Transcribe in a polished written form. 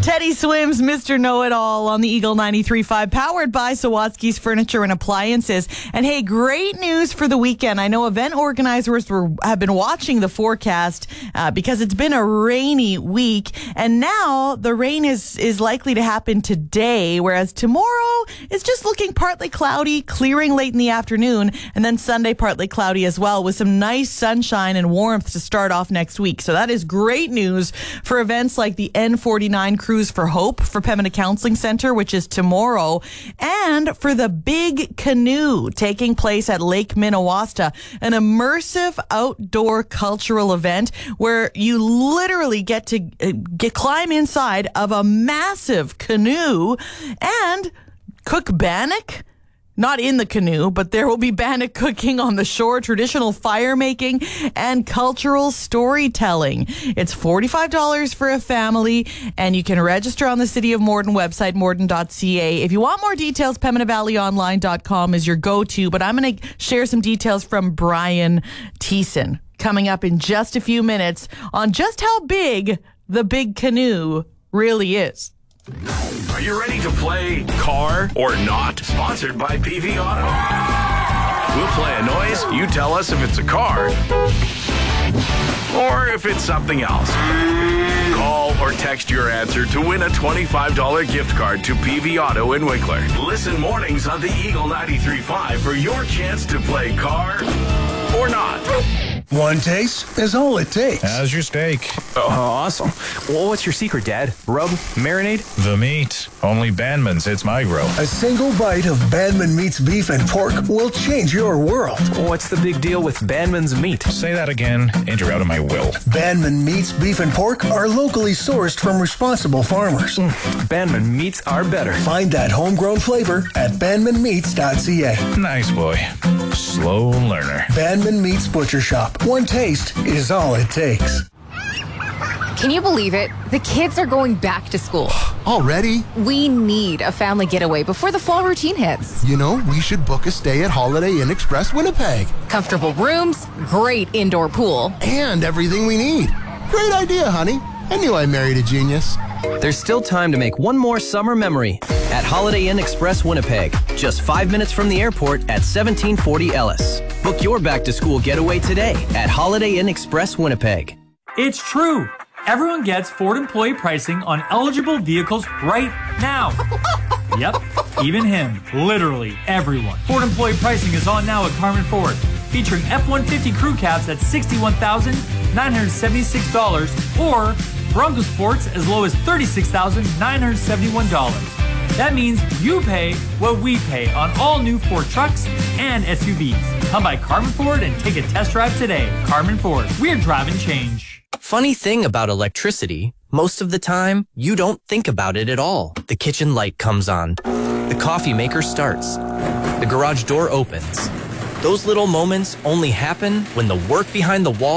Teddy Swims, Mr. Know-It-All on the Eagle 93.5, powered by Sawatsky's Furniture and Appliances. And hey, great news for the weekend. I know event organizers have been watching the forecast because it's been a rainy week. And now the rain is likely to happen today, whereas tomorrow is just looking partly cloudy, clearing late in the afternoon. And then Sunday, partly cloudy as well, with some nice sunshine and warmth to start off next week. So that is great news for events like the N49 Cruise for Hope for Pembina Counseling Center, which is tomorrow, and for the Big Canoe taking place at Lake Minnewaska, an immersive outdoor cultural event where you literally get to climb inside of a massive canoe and cook bannock. Not in the canoe, but there will be bannock cooking on the shore, traditional fire making, and cultural storytelling. It's $45 for a family, and you can register on the City of Morden website, morden.ca. If you want more details, PembinaValleyOnline.com is your go-to, but I'm going to share some details from Brian Thiessen coming up in just a few minutes on just how big the Big Canoe really is. Are you ready to play Car or Not? Sponsored by PV Auto. We'll play a noise. You tell us if it's a car or if it's something else. Call or text your answer to win a $25 gift card to PV Auto in Winkler. Listen mornings on the Eagle 93.5 for your chance to play Car or Not. One taste is all it takes. How's your steak? Oh, awesome. Well, what's your secret, Dad? Rub? Marinade? The meat. Only Bandman's hits my grill. A single bite of Bandman Meat's beef and pork will change your world. What's the big deal with Bandman's meat? Say that again, and you're out of my will. Bandman Meat's beef and pork are locally sourced from responsible farmers. Bandman meats are better. Find that homegrown flavor at bandmanmeats.ca. Nice boy. Slow learner. Bandman Meats Butcher Shop. One taste is all it takes. Can you believe it? The kids are going back to school. Already? We need a family getaway before the fall routine hits. You know, we should book a stay at Holiday Inn Express Winnipeg. Comfortable rooms, great indoor pool. And everything we need. Great idea, honey. I knew I married a genius. There's still time to make one more summer memory at Holiday Inn Express Winnipeg, just 5 minutes from the airport at 1740 Ellis. Book your back-to-school getaway today at Holiday Inn Express Winnipeg. It's true. Everyone gets Ford employee pricing on eligible vehicles right now. Yep, even him. Literally everyone. Ford employee pricing is on now at Carmen Ford, featuring F-150 crew cabs at $61,976 or Bronco Sports as low as $36,971. That means you pay what we pay on all new Ford trucks and SUVs. Come by Carmen Ford and take a test drive today. Carmen Ford, we're driving change. Funny thing about electricity, most of the time, you don't think about it at all. The kitchen light comes on. The coffee maker starts. The garage door opens. Those little moments only happen when the work behind the wall